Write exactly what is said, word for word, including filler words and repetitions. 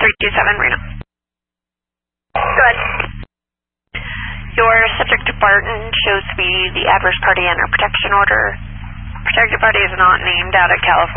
three two seven Reno. Go ahead. Your subject to Barton shows to be the adverse party under protection order. Protected party is not named out of California.